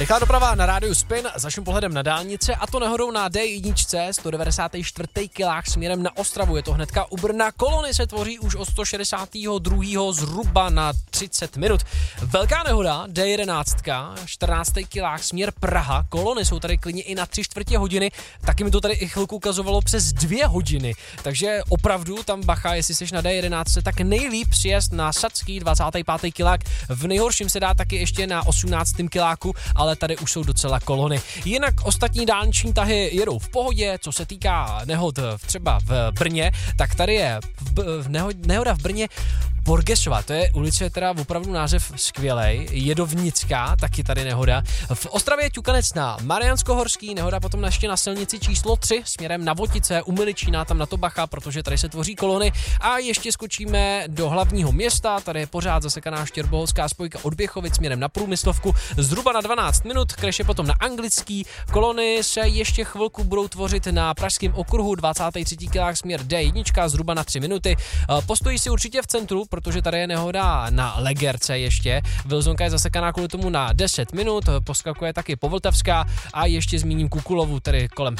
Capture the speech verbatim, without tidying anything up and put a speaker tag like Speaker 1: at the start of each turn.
Speaker 1: Rychlá doprava na rádiu Spin s naším pohledem na dálnice a to nehodou na D jedna sto devadesát čtyři kilách směrem na Ostravu. Je to hnedka u Brna. Kolony se tvoří už od sto šedesát dva zhruba na třicet minut. Velká nehoda D jedenáct čtrnáct kilách směr Praha. Kolony jsou tady klidně i na tři čtvrtě hodiny. Taky mi to tady i chvilku ukazovalo přes dvě hodiny. Takže opravdu tam bacha, jestli jsi na D jedenáct, tak nejlíp přijezd na Sadský dvacátý pátý kilák. V nejhorším se dá taky ještě na osmnáctém kiláku, ale tady už jsou docela kolony. Jinak ostatní dálniční tahy jedou v pohodě, co se týká nehod třeba v Brně, tak tady je v, v nehod, nehoda v Brně Borgesova, to je ulice, teda opravdu název skvělej, Jedovnická, taky tady nehoda. V Ostravě Ťukanec na Mariánskohorský, nehoda potom ještě na silnici číslo tři směrem na Votice, u Miličína, tam na to bacha, protože tady se tvoří kolony a ještě skočíme do hlavního města, tady je pořád zasekaná štěrboholská spojka od Běchovic směrem na Průmyslovku, zhruba na dvanáct minut, crash je potom na Anglický, kolony se ještě chvilku budou tvořit na Pražském okruhu, dvacátý třetí kilák směr D jedna, zhruba na tři minuty, postojí si určitě v centru, protože tady je nehoda na Legerce ještě. Vilzonka je zasekaná kvůli tomu na deset minut, poskakuje taky Povltavská a ještě zmíním Kukulovu, tedy kolem